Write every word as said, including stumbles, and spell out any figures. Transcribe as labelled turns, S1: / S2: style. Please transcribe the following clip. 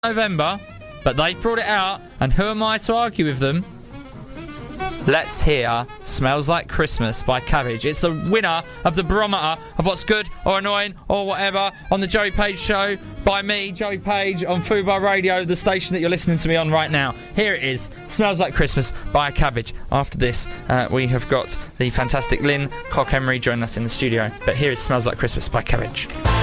S1: November, but they brought it out, and who am I to argue with them? Let's hear Smells Like Christmas by Cabbage. It's the winner of the barometer of what's good or annoying or whatever on the Joey Page Show by me, Joey Page, on Fubar Radio, the station that you're listening to me on right now. Here it is, Smells Like Christmas by Cabbage. After this, uh, we have got the fantastic Lynn Cock-Emery joining us in the studio. But here is Smells Like Christmas by Cabbage.